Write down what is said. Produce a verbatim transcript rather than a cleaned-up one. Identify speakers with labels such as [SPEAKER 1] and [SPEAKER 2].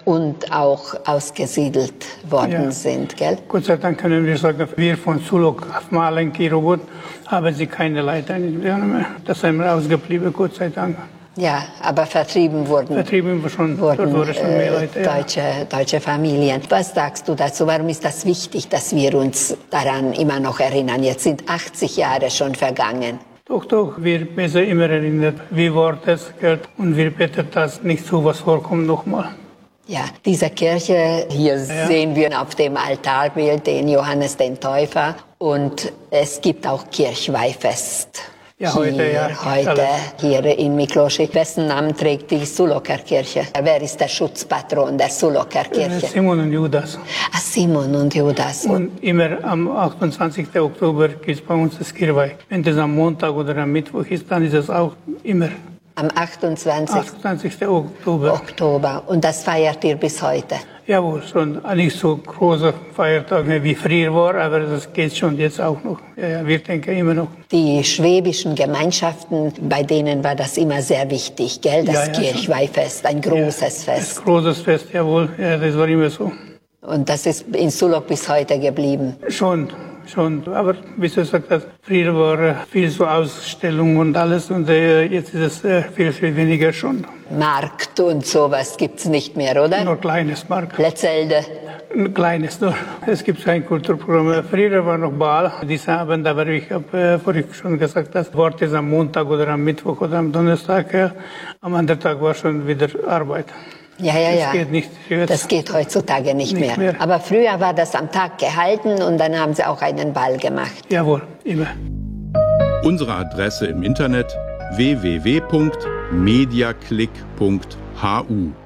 [SPEAKER 1] und auch ausgesiedelt worden ja. sind, gell?
[SPEAKER 2] Gott sei Dank können wir sagen, wir von Sulok auf Malenki-Robot haben sie keine Leiter mehr. Das sind wir ausgeblieben, Gott sei Dank.
[SPEAKER 1] Ja, aber vertrieben wurden,
[SPEAKER 2] vertrieben schon,
[SPEAKER 1] wurden
[SPEAKER 2] wurde schon mehr Leute,
[SPEAKER 1] äh, deutsche, ja. deutsche Familien. Was sagst du dazu? Warum ist das wichtig, dass wir uns daran immer noch erinnern? Jetzt sind achtzig Jahre schon vergangen.
[SPEAKER 2] Doch, doch, wir müssen immer erinnern, wie war das gehört und wir beten, dass nicht so was vorkommt nochmal.
[SPEAKER 1] Ja, diese Kirche, hier
[SPEAKER 2] ja.
[SPEAKER 1] sehen wir auf dem Altarbild den Johannes den Täufer und es gibt auch Kirchweihfest.
[SPEAKER 2] Ja, heute,
[SPEAKER 1] hier,
[SPEAKER 2] ja.
[SPEAKER 1] Heute hier in Mikloši. Wessen Namen trägt die Suloker Kirche? Wer ist der Schutzpatron der Suloker Kirche?
[SPEAKER 2] Simon und Judas.
[SPEAKER 1] Ah, Simon und Judas.
[SPEAKER 2] Und immer am achtundzwanzigsten Oktober gibt es bei uns das Kirchweih. Wenn das am Montag oder am Mittwoch ist, dann ist es auch immer.
[SPEAKER 1] Am achtundzwanzigsten
[SPEAKER 2] achtundzwanzigsten Oktober.
[SPEAKER 1] Oktober. Und das feiert ihr bis heute?
[SPEAKER 2] Jawohl, schon nicht so große Feiertage wie früher war, aber das geht schon jetzt auch noch. Ja, ja, wir denken immer noch.
[SPEAKER 1] Die schwäbischen Gemeinschaften, bei denen war das immer sehr wichtig, gell? Das ja, ja, Kirchweihfest, ein großes
[SPEAKER 2] ja,
[SPEAKER 1] Fest.
[SPEAKER 2] Ein großes Fest, jawohl, ja, das war immer so.
[SPEAKER 1] Und das ist in Sulok bis heute geblieben?
[SPEAKER 2] Schon. Schon, aber wie du sagst, früher war viel so Ausstellung und alles und äh, jetzt ist es äh, viel, viel weniger schon.
[SPEAKER 1] Markt und sowas gibt's nicht mehr, oder?
[SPEAKER 2] Nur kleines Markt.
[SPEAKER 1] Letzelde.
[SPEAKER 2] Ein kleines nur. Es gibt kein Kulturprogramm. Früher war noch Ball, diese Abend, aber ich habe äh, vorhin schon gesagt, das Wort ist am Montag oder am Mittwoch oder am Donnerstag. Ja. Am anderen Tag war schon wieder Arbeit.
[SPEAKER 1] Ja, ja, ja.
[SPEAKER 2] Das geht nicht jetzt.
[SPEAKER 1] Das geht heutzutage nicht,
[SPEAKER 2] nicht
[SPEAKER 1] mehr.
[SPEAKER 2] mehr.
[SPEAKER 1] Aber früher war das am Tag gehalten und dann haben sie auch einen Ball gemacht.
[SPEAKER 2] Jawohl, immer.
[SPEAKER 3] Unsere Adresse im Internet w w w punkt mediaclick punkt h u